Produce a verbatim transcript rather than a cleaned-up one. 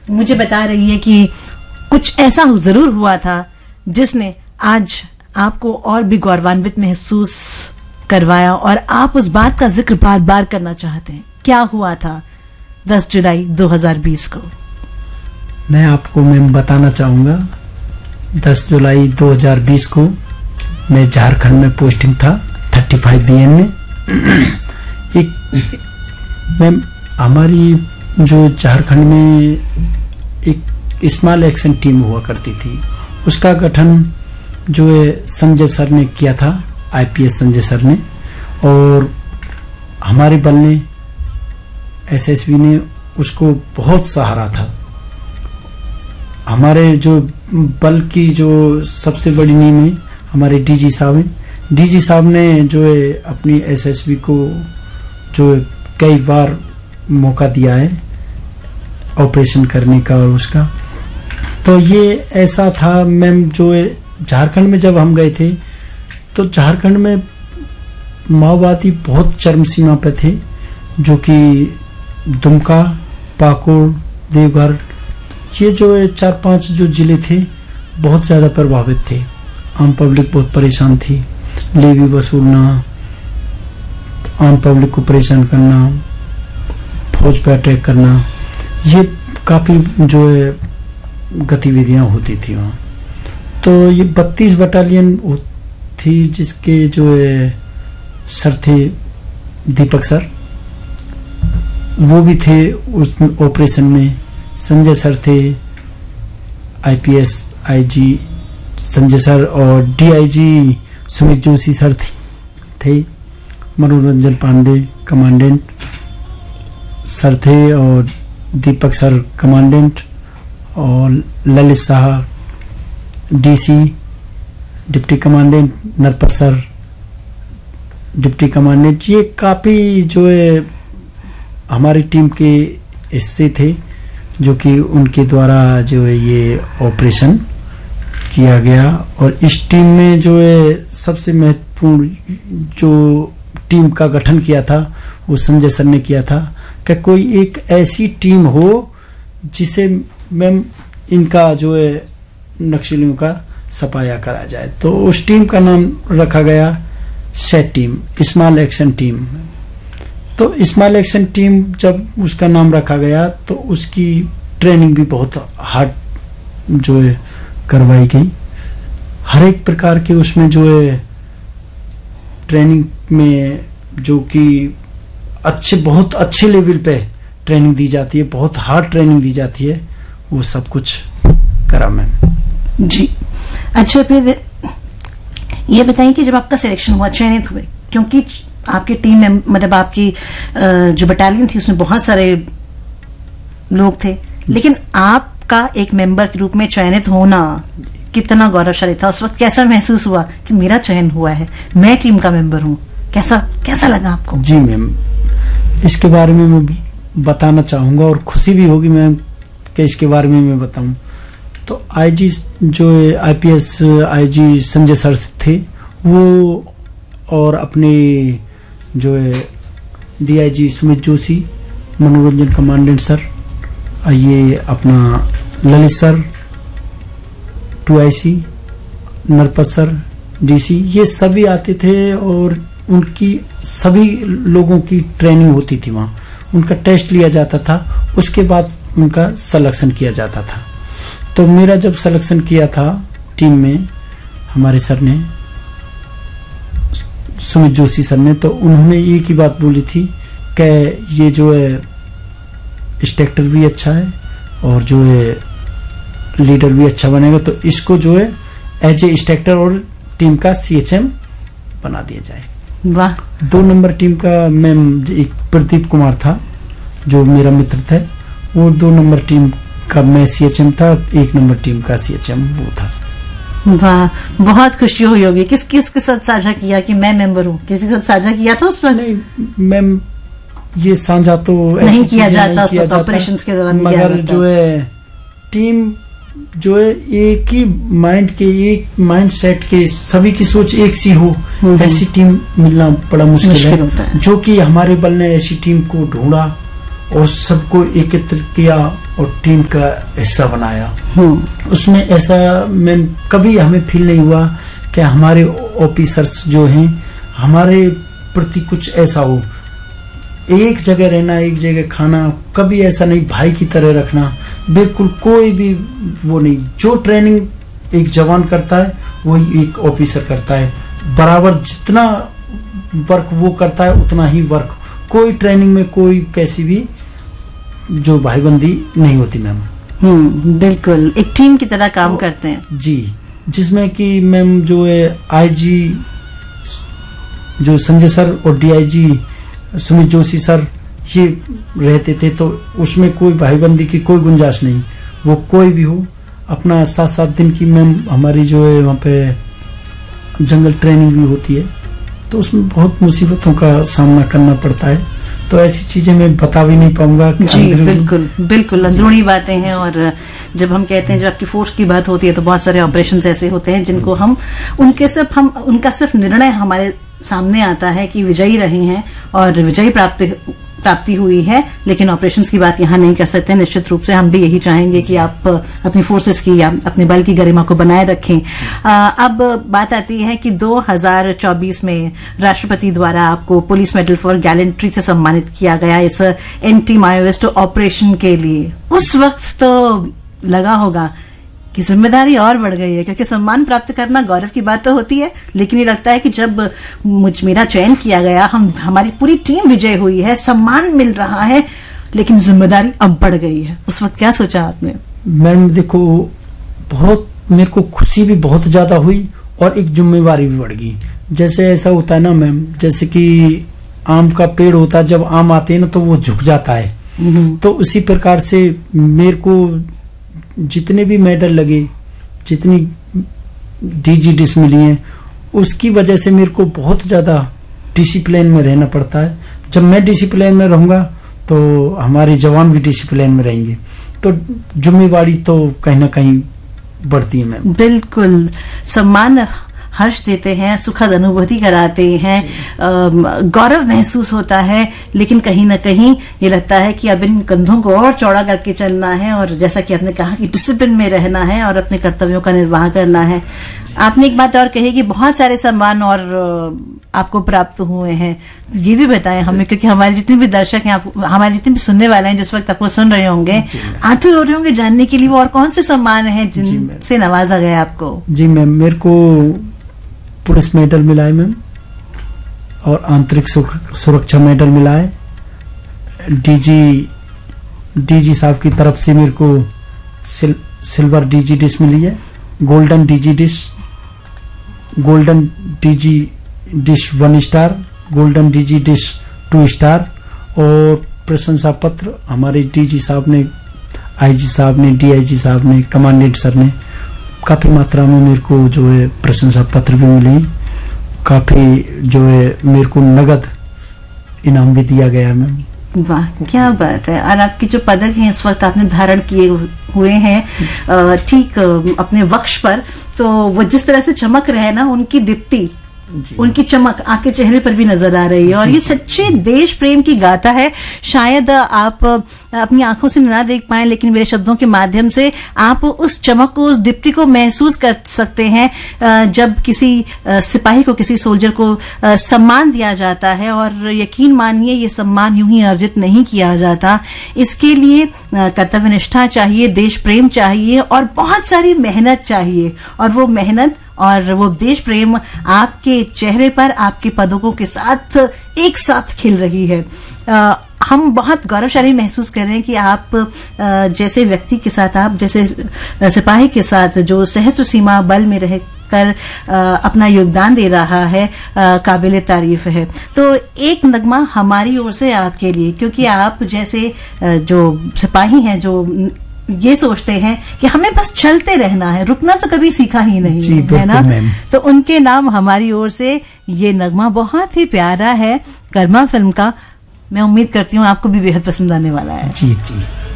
मुझे बता रही है कि कुछ ऐसा जरूर हुआ था जिसने आज आपको और भी गौरवान्वित महसूस करवाया और आप उस बात का जिक्र बार बार करना चाहते हैं। क्या हुआ था दस जुलाई दो हज़ार बीस को? मैं आपको मैं बताना चाहूँगा, दस जुलाई दो हज़ार बीस को मैं झारखंड में पोस्टिंग था पैंतीस बीएन में। एक मैम हमारी जो झारखंड में एक स्मॉल एक्शन टीम हुआ करती थी, उसका गठन जो है संजय सर ने किया था, आईपीएस संजय सर ने, और हमारे बल ने एसएसबी ने उसको बहुत सहारा था। हमारे जो बल की जो सबसे बड़ी नींव है हमारे डीजी साहब हैं। डीजी साहब ने जो है अपनी एसएसबी को जो है कई बार मौका दिया है ऑपरेशन करने का, और उसका तो ये ऐसा था मैम, जो है झारखंड में जब हम गए थे तो झारखंड में माओवादी बहुत चरम सीमा पे थे, जो कि दुमका, पाकुड़, देवघर, ये जो है चार पांच जो जिले थे बहुत ज़्यादा प्रभावित थे। आम पब्लिक बहुत परेशान थी, लेवी वसूलना, आम पब्लिक को परेशान करना, फौज पे अटैक करना, ये काफ़ी जो है गतिविधियां होती थी वहाँ। तो ये बत्तीस बटालियन थी जिसके जो है सर थे दीपक सर, वो भी थे उस ऑपरेशन में। संजय सर थे, आईपीएस आईजी संजय सर, और डीआईजी सुमित जोशी सर थे, थे। मनोरंजन पांडे कमांडेंट सर थे, और दीपक सर कमांडेंट, और Lalit Shah DC deputy commandant, Narpat sir deputy commandant. ये काफ़ी जो है हमारी टीम के हिस्से थे, जो कि उनके द्वारा जो है ये ऑपरेशन किया गया। और इस टीम में जो है सबसे महत्वपूर्ण जो टीम का गठन किया था वो संजय सर ने किया था कि कोई एक ऐसी टीम हो जिसे मैम इनका जो है नक्सलियों का सफाया करा जाए। तो उस टीम का नाम रखा गया set team, small action team. तो स्मॉल एक्शन टीम जब उसका नाम रखा गया तो उसकी ट्रेनिंग भी बहुत हार्ड जो है करवाई गई। हर एक प्रकार के उसमें जो है ट्रेनिंग में जो कि अच्छे बहुत अच्छे लेवल पे ट्रेनिंग दी जाती है, बहुत हार्ड ट्रेनिंग दी जाती है, वो सब कुछ करा मैम जी। अच्छा, फिर ये बताइए कि जब आपका सिलेक्शन हुआ, चयनित हुए, क्योंकि आपकी टीम में मतलब आपकी जो बटालियन थी उसमें बहुत सारे लोग थे, लेकिन आपका एक मेंबर के रूप में चयनित होना कितना गौरवशाली था? उस वक्त कैसा महसूस हुआ कि मेरा चयन हुआ है, मैं टीम का मेंबर हूँ? कैसा कैसा लगा आपको? जी मैम, इसके बारे में मैं बताना चाहूँगा और खुशी भी होगी मैम कि इसके बारे में मैं बताऊँ। तो आईजी जो है आईपीएस आईजी संजय सर थे वो, और अपने जो है डीआईजी सुमित जोशी, मनोरंजन कमांडेंट सर, ये अपना Lalit sir to IC, Narpat sir DC, ये सभी आते थे और उनकी सभी लोगों की ट्रेनिंग होती थी वहाँ, उनका टेस्ट लिया जाता था, उसके बाद उनका सिलेक्शन किया जाता था। तो मेरा जब सिलेक्शन किया था टीम में हमारे सर ने, सुमित जोशी सर ने, तो उन्होंने एक ही बात बोली थी कि ये जो है इंस्ट्रक्टर भी अच्छा है और जो है लीडर भी अच्छा बनेगा, तो इसको जो है एज ए इंस्ट्रक्टर और टीम का सीएचएम बना दिया जाए। वाह। दो नंबर टीम का मैम एक प्रदीप कुमार था जो मेरा मित्र था, वो दो नंबर टीम का मैं सीएचएम था, एक नंबर टीम का सीएचएम वो था। वाह, बहुत खुशी हुई होगी। किस किस के साथ साझा किया कि मैं मेंबर हूँ? किसी के साथ साझा किया था उस पर? नहीं मैम, ये साझा तो नहीं किया जाता ऑपरेशंस के दौरान, मगर जो है टीम जो है एक ही माइंड के, एक माइंड सेट के, सभी की सोच एक सी हो, ऐसी टीम मिलना बड़ा मुश्किल, मुश्किल है, है। जो कि हमारे बल ने ऐसी टीम को ढूंढा और सबको एकत्रित किया और टीम का हिस्सा बनाया। उसमें ऐसा मैम कभी हमें फील नहीं हुआ कि हमारे ऑफिसर्स जो हैं हमारे प्रति कुछ ऐसा हो। एक जगह रहना, एक जगह खाना, कभी ऐसा नहीं, भाई की तरह रखना, बिल्कुल कोई भी वो नहीं। जो ट्रेनिंग एक जवान करता है वो एक ऑफिसर करता है, बराबर जितना वर्क वो करता है उतना ही वर्क। कोई ट्रेनिंग में कोई कैसी भी जो भाईबंदी नहीं होती मैम। हम्म, बिल्कुल एक टीम की तरह काम तो, करते हैं जी। जिसमें कि मैम जो है आईजी जो संजय सर और डीआईजी सुमित जोशी सर ये रहते थे, तो उसमें कोई भाईबंदी की कोई गुंजाइश नहीं। वो कोई भी हो, अपना सात सात दिन की मैम हमारी जो है वहाँ पे जंगल ट्रेनिंग भी होती है, तो उसमें बहुत मुसीबतों का सामना करना पड़ता है। तो ऐसी चीजें मैं बता भी नहीं पाऊंगा। जी बिल्कुल बिल्कुल अंदरूनी बातें हैं। और जब हम कहते हैं, जब आपकी फोर्स की बात होती है, तो बहुत सारे ऑपरेशंस ऐसे होते हैं जिनको हम उनके सिर्फ हम उनका सिर्फ निर्णय हमारे सामने आता है कि विजयी रहे हैं और विजयी प्राप्ति प्राप्ति हुई है, लेकिन ऑपरेशंस की बात यहाँ नहीं कर सकते। निश्चित रूप से हम भी यही चाहेंगे कि आप अपनी फोर्सेस की या अपने बल की गरिमा को बनाए रखें। आ, अब बात आती है कि दो हज़ार चौबीस में राष्ट्रपति द्वारा आपको पुलिस मेडल फॉर गैलेंट्री से सम्मानित किया गया इस एंटी माओइस्ट ऑपरेशन के लिए। उस वक्त तो लगा होगा कि जिम्मेदारी और बढ़ गई है, क्योंकि सम्मान प्राप्त करना गौरव की बात तो होती है, लेकिन ये लगता है कि जब मुझ मेरा चयन किया गया, हम हमारी पूरी टीम विजय हुई है, सम्मान मिल रहा है, लेकिन जिम्मेदारी अब बढ़ गई है। उस वक्त क्या सोचा आपने? मैम देखो, बहुत मेरे को खुशी भी बहुत ज्यादा हुई और एक जिम्मेवारी भी बढ़ गई। जैसे ऐसा होता है ना मैम, जैसे कि आम का पेड़ होता है, जब आम आते हैं ना तो वो झुक जाता है, तो उसी प्रकार से मेरे को जितने भी मेडल लगे, जितनी डीजी डिस मिली हैं, उसकी वजह से मेरे को बहुत ज़्यादा डिसिप्लिन में रहना पड़ता है। जब मैं डिसिप्लिन में रहूँगा तो हमारे जवान भी डिसिप्लिन में रहेंगे, तो जिम्मेवारी तो कहीं ना कहीं बढ़ती है मैम। बिल्कुल, सम्मान हर्ष देते हैं, सुखद अनुभूति कराते हैं, गौरव महसूस होता है, लेकिन कहीं ना कहीं ये लगता है कि अब इन कंधों को और चौड़ा करके चलना है, और जैसा कि आपने कहा कि डिसिप्लिन में रहना है और अपने कर्तव्यों का निर्वाह करना है। आपने एक बात और कही कि बहुत सारे सम्मान और आपको प्राप्त हुए हैं, ये भी बताएं हमें, क्योंकि हमारे जितने भी दर्शक हैं, आप हमारे जितने भी सुनने वाले हैं जिस वक्त आपको सुन रहे होंगे, आतुर हो रहे होंगे जानने के लिए वो और कौन से सम्मान हैं जिनसे नवाजा गया आपको? जी मैम, मेरे को पुलिस मेडल मिला है मैम, और आंतरिक सुरक्षा मेडल मिला है। डीजी डीजी साहब की तरफ से मेरे को सिल, सिल्वर डीजी डिश मिली है, golden DG dish, golden DG dish one star, golden DG dish to star, और प्रशंसा पत्र हमारे डीजी साहब ने, आईजी साहब ने, डीआईजी साहब ने, कमांडेंट सर ने काफी मात्रा में मेरे को जो है प्रशंसा पत्र भी मिली, काफी जो है मेरे को नगद इनाम भी दिया गया मैम। वाह, क्या बात है। और आपके जो पदक हैं इस वक्त आपने धारण किए हुए हैं ठीक अपने वक्ष पर, तो वो जिस तरह से चमक रहे ना, उनकी दीप्ति, उनकी चमक आपके चेहरे पर भी नजर आ रही है, और ये सच्चे देश प्रेम की गाथा है। शायद आप अपनी आंखों से ना देख पाए, लेकिन मेरे शब्दों के माध्यम से आप उस चमक को, उस दीप्ति को महसूस कर सकते हैं जब किसी सिपाही को, किसी सोल्जर को सम्मान दिया जाता है। और यकीन मानिए, ये सम्मान यूं ही अर्जित नहीं किया जाता, इसके लिए कर्तव्य निष्ठा चाहिए, देश प्रेम चाहिए और बहुत सारी मेहनत चाहिए। और वो मेहनत और वो देश प्रेम आपके चेहरे पर, आपके पदकों के साथ एक साथ खिल रही है। आ, हम बहुत गौरवशाली महसूस कर रहे हैं कि आप आ, जैसे व्यक्ति के साथ, आप जैसे सिपाही के साथ जो सहस्त्र सीमा बल में रह कर अपना योगदान दे रहा है, काबिल तारीफ है। तो एक नगमा हमारी ओर से आपके लिए, क्योंकि आप जैसे जो सिपाही हैं जो ये सोचते हैं कि हमें बस चलते रहना है, रुकना तो कभी सीखा ही नहीं जी, है ना, तो उनके नाम हमारी ओर से ये नगमा बहुत ही प्यारा है, कर्मा फिल्म का। मैं उम्मीद करती हूँ आपको भी बेहद पसंद आने वाला है। जी जी।